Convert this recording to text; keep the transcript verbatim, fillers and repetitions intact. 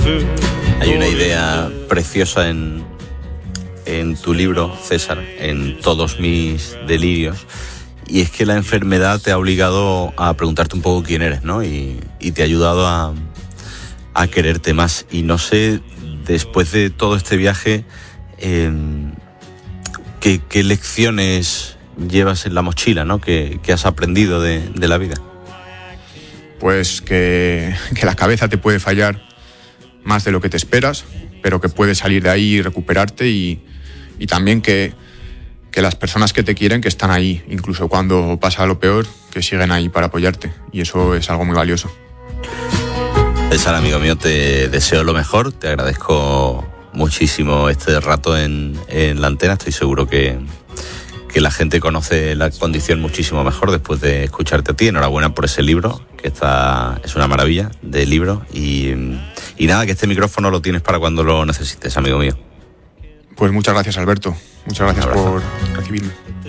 Hay una idea preciosa en, en tu libro, César, en Todos mis delirios, y es que la enfermedad te ha obligado a preguntarte un poco quién eres, ¿no? Y, y te ha ayudado a, a quererte más. Y no sé, después de todo este viaje, eh, ¿qué, qué lecciones llevas en la mochila, ¿no? ¿Qué, qué has aprendido de, de la vida? Pues que, que la cabeza te puede fallar más de lo que te esperas, pero que puedes salir de ahí y recuperarte, y, y también que, que las personas que te quieren, que están ahí, incluso cuando pasa lo peor, que siguen ahí para apoyarte, y eso es algo muy valioso. César, amigo mío, te deseo lo mejor, te agradezco muchísimo este rato en, en la antena. Estoy seguro que, que la gente conoce la condición muchísimo mejor después de escucharte a ti. Enhorabuena por ese libro, que está, es una maravilla de libro, y, y nada, que este micrófono lo tienes para cuando lo necesites, amigo mío. Pues muchas gracias, Alberto, muchas gracias por recibirme.